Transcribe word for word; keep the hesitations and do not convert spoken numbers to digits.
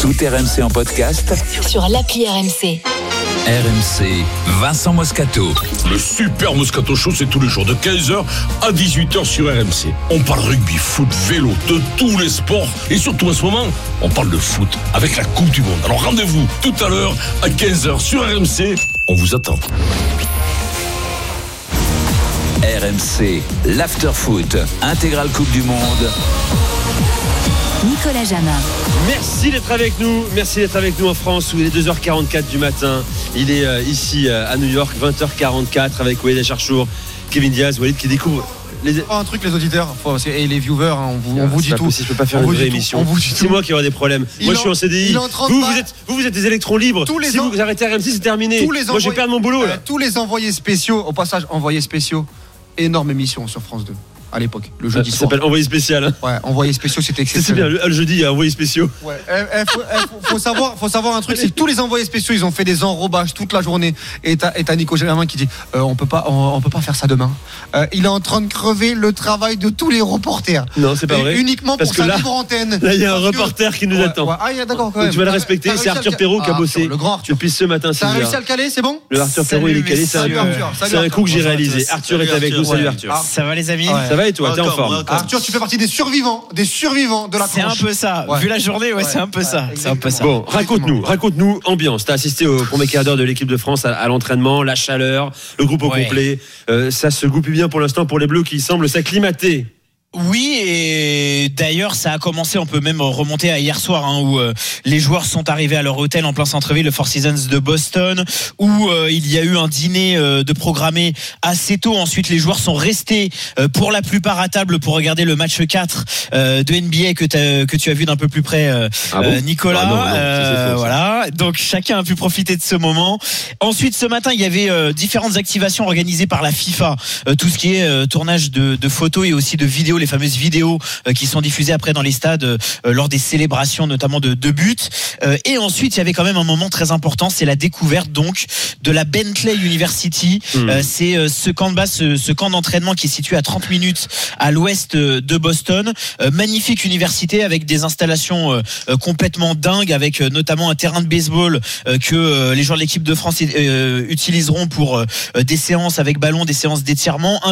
Tout R M C en podcast sur l'appli R M C. R M C, Vincent Moscato. Le super Moscato Show, c'est tous les jours de quinze heures à dix-huit heures sur R M C. On parle rugby, foot, vélo, de tous les sports. Et surtout en ce moment, on parle de foot avec la Coupe du Monde. Alors rendez-vous tout à l'heure à quinze heures sur R M C. On vous attend. R M C, l'after-foot, intégrale Coupe du Monde. Nicolas Jamin. Merci d'être avec nous. Merci d'être avec nous en France où il est deux heures quarante-quatre du matin. Il est euh, ici euh, à New York, vingt heures quarante-quatre avec Walid Acharchour, Kevin Diaz. Walid qui découvre les... Oh, un truc les auditeurs et les viewers, hein, on vous, on vous dit tout. Je peux pas faire on une vraie émission. C'est moi qui aurai des problèmes. Il moi en, je suis en C D I. En vous, vous êtes, vous, vous êtes des électrons libres. Tous les si en... vous arrêtez R M C, c'est terminé. Moi envoyés... je vais perdre mon boulot là. Euh, tous les envoyés spéciaux, au passage envoyés spéciaux, énorme émission sur France deux. À l'époque, le jeudi ça soir. Ça s'appelle Envoyés spécial. Hein. Ouais, Envoyés spéciaux, c'était exceptionnel. C'est bien, le, le jeudi, il y a Envoyés spéciaux. Ouais, eh, eh, faut, eh, faut, faut, savoir, faut savoir un truc, c'est que tous les envoyés spéciaux, ils ont fait des enrobages toute la journée. Et t'as, et t'as Nico Germain qui dit euh, on peut pas, on, on peut pas faire ça demain. Euh, il est en train de crever le travail de tous les reporters. Non, c'est pas et vrai. Uniquement parce pour que sa là, libre antenne. Là, il y a un reporter que, qui nous ouais, attend. Ouais. Ah, yeah, d'accord, quand même. Donc, tu vas le respecter. C'est Arthur Perrault qui a bossé. Le grand Arthur. Depuis ce matin, t'as réussi à le caler, c'est bon? Le Arthur Perrault, il est calé. C'est un coup que j'ai réalisé. Arthur est avec nous. Salut Arthur. Ça va les amis? Ça va et toi? T'es en forme? Arthur, tu fais partie des survivants, des survivants de la tranche. C'est un peu ça. Ouais. Vu la journée, ouais, ouais. c'est un peu ouais, ça. C'est un peu ça. Bon, raconte-nous, raconte-nous ambiance. T'as assisté au premier quart d'heure de l'équipe de France à, à l'entraînement, la chaleur, le groupe au ouais. complet. Euh, ça se goupille bien pour l'instant pour les Bleus qui semblent s'acclimater. Oui, et d'ailleurs ça a commencé, on peut même remonter à hier soir hein, où euh, les joueurs sont arrivés à leur hôtel en plein centre-ville, le Four Seasons de Boston, où euh, il y a eu un dîner euh, de programmé assez tôt. Ensuite les joueurs sont restés euh, pour la plupart à table pour regarder le match quatre euh, de N B A que, que tu as vu d'un peu plus près euh, ah bon euh, Nicolas. Ah non, non, euh, faux, voilà, donc chacun a pu profiter de ce moment. Ensuite ce matin il y avait euh, différentes activations organisées par la FIFA, euh, tout ce qui est euh, tournage de, de photos et aussi de vidéos, les fameuses vidéos euh, qui sont diffusées après dans les stades euh, lors des célébrations notamment de, de buts euh, et ensuite il y avait quand même un moment très important, c'est la découverte donc de la Bentley University. mmh. euh, c'est euh, ce camp de base, ce, ce camp d'entraînement qui est situé à trente minutes à l'ouest de Boston, euh, magnifique université avec des installations euh, euh, complètement dingues, avec euh, notamment un terrain de baseball euh, que euh, les joueurs de l'équipe de France euh, utiliseront pour euh, des séances avec ballon, des séances d'étirement, un